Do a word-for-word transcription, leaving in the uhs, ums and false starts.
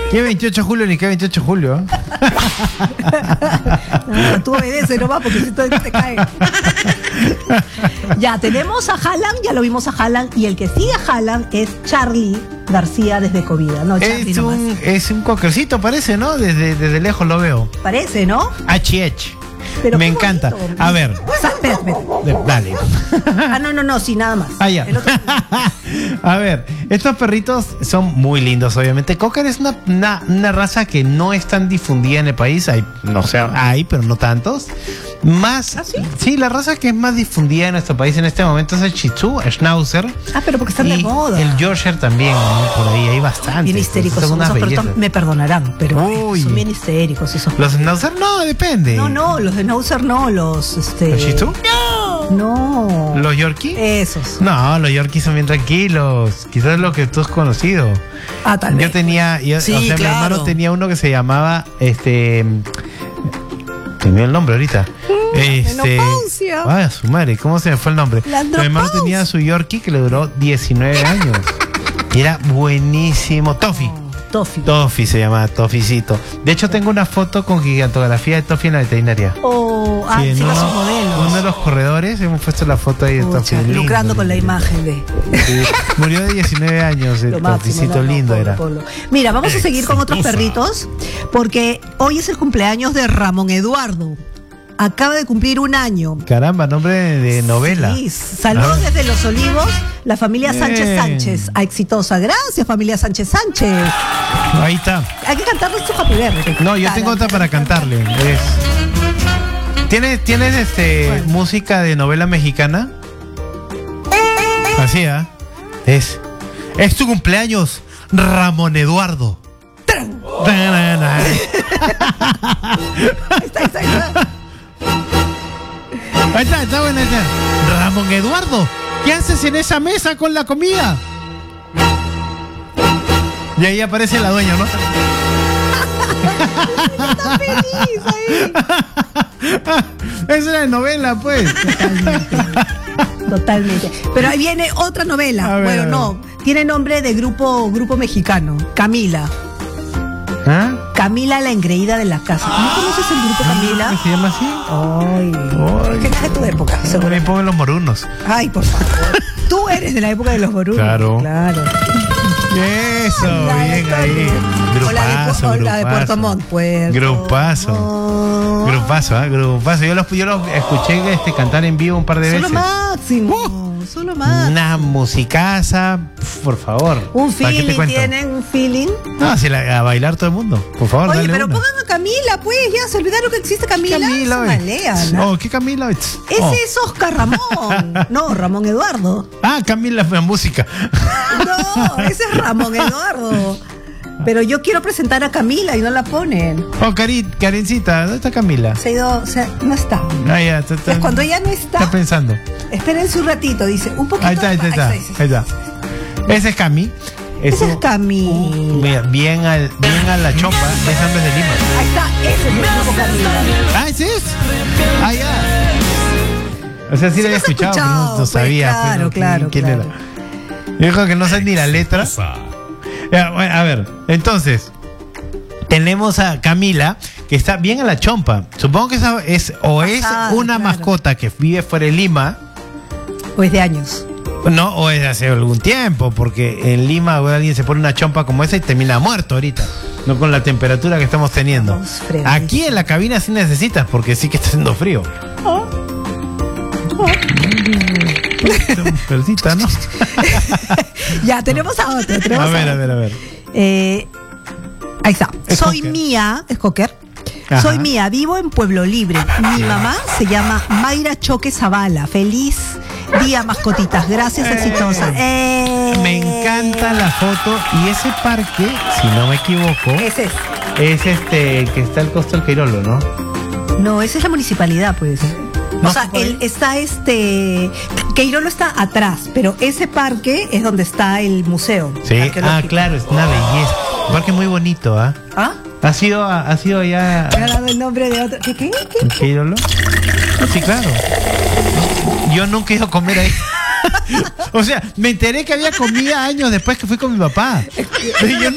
¿Qué veintiocho de julio ni qué veintiocho de julio? No, tú obedeces nomás porque si te, te cae. Ya, tenemos a Haaland, ya lo vimos a Haaland, y el que sigue a Haaland es Charly García desde Covida. No, Charly Es nomás. un, es un coquercito, parece, ¿no? Desde, desde lejos lo veo. Parece, ¿no? H H. Pero Me qué encanta. bonito. A ver. Sa- espera, espera. Dale. Ah, no, no, no, sí, nada más. Ah, ya. El otro- A ver, estos perritos son muy lindos, obviamente. Cocker es una, una, una raza que no es tan difundida en el país. Hay, no sé, hay, pero no tantos. Más, ¿Ah, sí? sí, la raza que es más difundida en nuestro país en este momento es el Shih Tzu, el Schnauzer. Ah, pero porque están y de moda. el Yorkshire también, ¿no? Por ahí hay bastante. Bien histéricos son son unas esos perritos. bellezas. Me perdonarán, pero Uy. son bien histéricos esos. Los Schnauzer no, depende. No, no, los de Schnauzer no, los este. ¿Los Shih Tzu? No. ¿Los Yorkie? Esos. No, los Yorkies son bien tranquilos. Quizás lo que tú has conocido. Ah, tal vez. Yo tenía, yo, Sí, o sea, claro. mi hermano tenía uno que se llamaba, este, tenía el nombre ahorita. Este, menopausia. ah, su madre, ¿cómo se me fue el nombre? La Mi hermano andropausia. tenía su Yorkie que le duró diecinueve años. Y era buenísimo. Toffee. Toffee. Toffee se llama, Toffeecito. De hecho, tengo una foto con gigantografía de Toffee en la veterinaria. O ah, Sí, en encima uno, sus modelos. uno de los corredores hemos puesto la foto ahí de Pucha, Toffee. Lindo, lucrando con la lindo. imagen de Sí, murió de diecinueve años el lo máximo. Toffeecito, no, no, lindo Polo, era. Polo. Mira, vamos a seguir con otros perritos porque hoy es el cumpleaños de Ramón Eduardo. Acaba de cumplir un año. Caramba, nombre de, de novela. Sí, saludos Ah. desde Los Olivos, la familia Sánchez Bien. Sánchez. A exitosa. Gracias, familia Sánchez Sánchez. Ahí está. Hay que cantarle su Happy Birthday. No, yo tengo otra para cantarle. Es... ¿Tienes, ¿Tienes este Bueno. música de novela mexicana? Así, ¿ah? Es. Es tu cumpleaños, Ramón Eduardo. Ahí está, ahí está, ahí está. Ahí está, está buena esa. Ramón Eduardo, ¿qué haces en esa mesa con la comida? Y ahí aparece la dueña, ¿no? Está feliz ahí. Esa es la novela, pues. Totalmente. Totalmente. Pero ahí viene otra novela. A ver, bueno, a ver. no. Tiene nombre de grupo, grupo mexicano. Camila. ¿Ah? Camila la engreída de la casa. ¿No conoces el grupo Camila? ¿Se llama así? Ay. Ay. Es que es de tu época, Seguro seguro. me pongan los morunos. Ay, por favor. Tú eres de la época de los borunos. Claro. Claro. Eso, La de bien ahí. Tony. O la de Pu- Grupazo, o la de grupazo. Puerto Montt. Puerto Grupazo. Montt. Grupazo, ¿ah? Grupazo. Yo los, yo los escuché este, cantar en vivo un par de Son lo veces. máximo. Son lo máximo. Una musicaza, por favor. Un ¿Para qué te feeling cuento? tienen, un feeling. No, si la, a bailar todo el mundo. Por favor, Oye, dale pero una. pongan a Camila, pues, ya se olvidaron que existe Camila. Camila, Se oye. malean, ¿no? Oh, ¿qué Camila? Ese Oh. es Oscar Ramón. No, Ramón Eduardo. Ah, Camila fue música. No, ese es Ramón Eduardo. Pero yo quiero presentar a Camila y no la ponen. Oh, Cari, Karencita, ¿dónde está Camila? Se ha ido, o sea, no está. Ah, ya, está, está, Es cuando ella no está. está pensando. Espérense un ratito, dice. Un poquito. Ahí está, ahí está, ahí está. ahí está. Ahí está. Ese es Cami. Ese es un- Camila. Mira, bien, al, bien a la chompa de San Luis de Lima. Ahí está, ese es el grupo Camila. Ah, ¿ese es? Ah, ya. O sea, sí, Sí lo había lo has escuchado, pero no, escuchado, no pues, sabía. claro, pero claro, ¿quién, claro. quién era? Yo dijo que no sé ni la letra. Ya, bueno, a ver, entonces, tenemos a Camila, que está bien a la chompa. Supongo que esa es o es Pasada, una claro. mascota que vive fuera de Lima, Pues de años. no, o es de hace algún tiempo, porque en Lima bueno, alguien se pone una chompa como esa y termina muerto ahorita. No con la temperatura que estamos teniendo. Estamos fregadísimos. Aquí en la cabina sí necesitas, porque sí que está haciendo frío. Persita, ¿no? Ya, tenemos a otro. tenemos A ver, otro. a ver, a ver. Eh, ahí está. Es Soy Cocker. Mía, es Cocker. Ajá. Soy Mía, vivo en Pueblo Libre. Mi mamá se llama Mayra Choque Zavala. Feliz día, mascotitas. Gracias, Eh. exitosa. Eh. Me encanta la foto y ese parque, si no me equivoco, Ese es. es este que está al costo del Queirolo, ¿no? No, esa es la municipalidad, pues. No, O sea, por ahí. él está este. Queirolo está atrás, pero ese parque es donde está el museo. Sí, ah, arqueológico. claro, es una belleza. Un parque muy bonito, ¿ah? ¿Ah? ¿Ha sido, ha sido ya Me ha dado el nombre de otro. ¿Qué? ¿Qué? ¿Qué? el Queirolo? Sí, claro. Yo nunca he ido a comer ahí. O sea, me enteré que había comida años después que fui con mi papá. Yo